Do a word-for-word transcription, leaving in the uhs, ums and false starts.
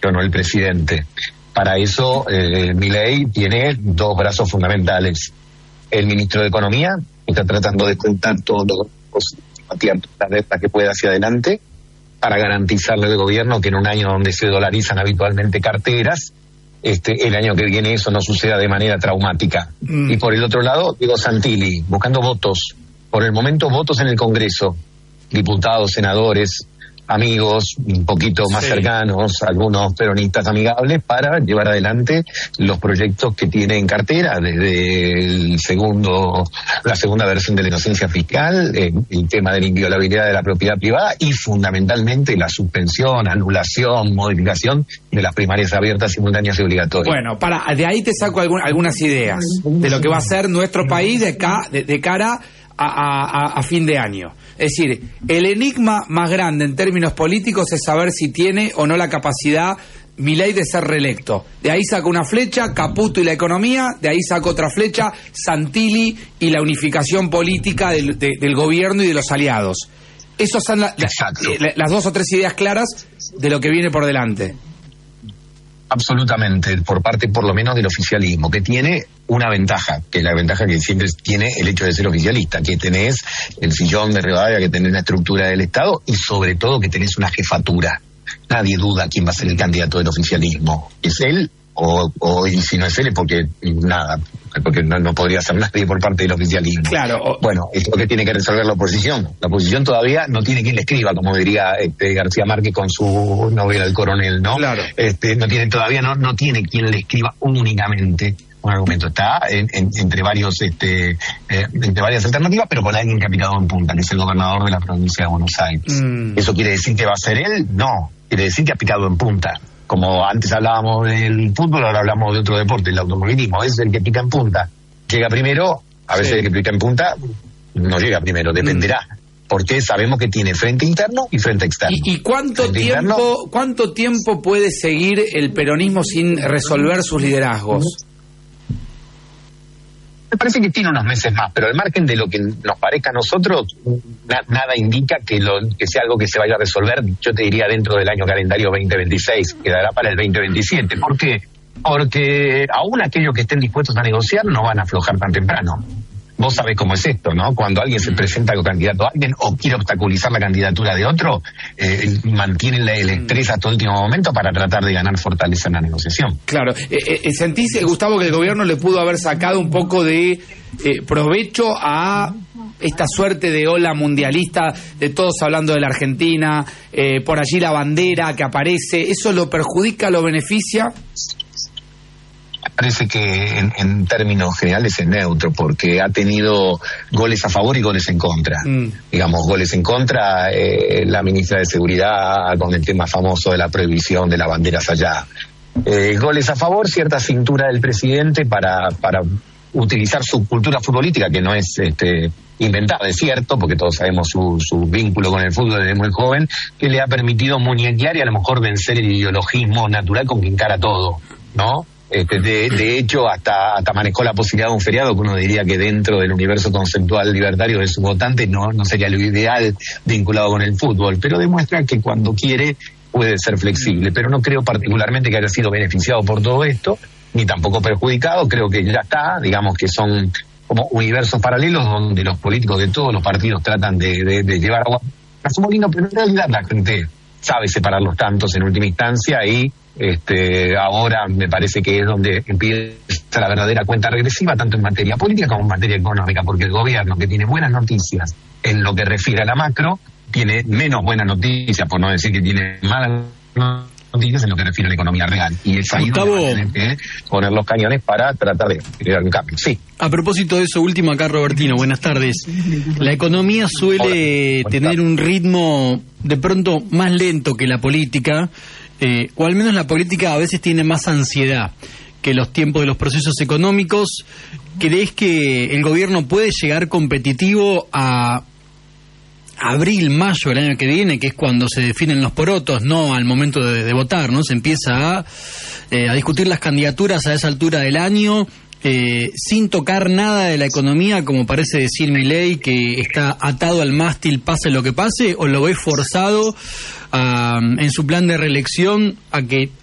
no el presidente. Para eso, eh, Milei tiene dos brazos fundamentales. El ministro de Economía, que está tratando de contar todos los las deudas que pueda hacia adelante, para garantizarle al gobierno que en un año donde se dolarizan habitualmente carteras, este, el año que viene eso no suceda de manera traumática. Mm. Y por el otro lado, Diego Santilli, buscando votos, por el momento votos en el Congreso, diputados, senadores, amigos, un poquito más sí. cercanos, algunos peronistas amigables, para llevar adelante los proyectos que tiene en cartera, desde el segundo, la segunda versión de la inocencia fiscal, eh, el tema de la inviolabilidad de la propiedad privada y fundamentalmente la suspensión, anulación, modificación de las primarias abiertas, simultáneas y obligatorias. Bueno, para de ahí te saco algún, algunas ideas de lo que va a ser nuestro país de, acá, de, de cara a, a, a fin de año. Es decir, el enigma más grande en términos políticos es saber si tiene o no la capacidad Milei de ser reelecto. De ahí saca una flecha, Caputo y la economía, de ahí saca otra flecha, Santilli y la unificación política del, de, del gobierno y de los aliados. Esas son la, la, la, las dos o tres ideas claras de lo que viene por delante. Absolutamente, por parte por lo menos del oficialismo, que tiene una ventaja, que es la ventaja que siempre tiene el hecho de ser oficialista, que tenés el sillón de Rivadavia, que tenés la estructura del Estado y sobre todo que tenés una jefatura. Nadie duda quién va a ser el candidato del oficialismo. ¿Es él? O, o y si no es él es porque nada, porque no, no podría ser nadie por parte del oficialismo. Claro. O... Bueno, es lo que tiene que resolver la oposición. La oposición todavía no tiene quien le escriba, como diría este, García Márquez con su novela El Coronel, ¿no? Claro. Este, no tiene todavía no no tiene quien le escriba únicamente un argumento. Está en, en, entre varios este eh, entre varias alternativas, pero con alguien que ha picado en punta, que es el gobernador de la provincia de Buenos Aires. Mm. ¿Eso quiere decir que va a ser él? No. Quiere decir que ha picado en punta. Como antes hablábamos del fútbol, ahora hablamos de otro deporte, el automovilismo. Es el que pica en punta. Llega primero, a veces sí. El que pica en punta no llega primero, dependerá. Mm. Porque sabemos que tiene frente interno y frente externo. ¿Y, y cuánto frente tiempo interno, cuánto tiempo puede seguir el peronismo sin resolver sus liderazgos? Me parece que tiene unos meses más, pero al margen de lo que nos parezca a nosotros, na, nada indica que, lo, que sea algo que se vaya a resolver, yo te diría dentro del año calendario veinte veintiséis, quedará para el veinte veintisiete. ¿Por qué? Porque aún aquellos que estén dispuestos a negociar no van a aflojar tan temprano. Vos sabés cómo es esto, ¿no? Cuando alguien se presenta como candidato a alguien o quiere obstaculizar la candidatura de otro, eh, mantiene el estrés hasta el último momento para tratar de ganar fortaleza en la negociación. Claro. Eh, eh, ¿Sentís, Gustavo, que el gobierno le pudo haber sacado un poco de eh, provecho a esta suerte de ola mundialista, de todos hablando de la Argentina, eh, por allí la bandera que aparece? ¿Eso lo perjudica, lo beneficia? Parece que en, en términos generales es neutro, porque ha tenido goles a favor y goles en contra. Mm. Digamos, goles en contra, eh, la ministra de Seguridad con el tema famoso de la prohibición de las banderas allá. Eh, goles a favor, cierta cintura del presidente para, para utilizar su cultura futbolística, que no es este, inventada, es cierto, porque todos sabemos su, su vínculo con el fútbol desde muy joven, que le ha permitido muñequear y a lo mejor vencer el ideologismo natural con que encara todo, ¿no? Este, de, de hecho, hasta, hasta manejó la posibilidad de un feriado que uno diría que dentro del universo conceptual libertario de su votante no, no sería lo ideal vinculado con el fútbol, pero demuestra que cuando quiere puede ser flexible. Pero no creo particularmente que haya sido beneficiado por todo esto, ni tampoco perjudicado. Creo que ya está, digamos que son como universos paralelos donde los políticos de todos los partidos tratan de, de, de llevar agua a su molino, pero en realidad la gente sabe separar los tantos en última instancia y este ahora me parece que es donde empieza la verdadera cuenta regresiva, tanto en materia política como en materia económica, porque el gobierno, que tiene buenas noticias en lo que refiere a la macro, tiene menos buenas noticias, por no decir que tiene malas noticias en lo que refiere a la economía real, y es ahí Gustavo, donde tienen que poner los cañones para tratar de crear un cambio. Sí. A propósito de eso último, acá Robertino, buenas tardes. La economía suele Hola, tener un ritmo de pronto más lento que la política, eh, o al menos la política a veces tiene más ansiedad que los tiempos de los procesos económicos. ¿Crees que el gobierno puede llegar competitivo a abril, mayo del año que viene, que es cuando se definen los porotos, no al momento de, de votar, ¿no? Se empieza a, eh, a discutir las candidaturas a esa altura del año, eh, sin tocar nada de la economía, como parece decir Milei, que está atado al mástil pase lo que pase, o lo ves forzado a, en su plan de reelección a que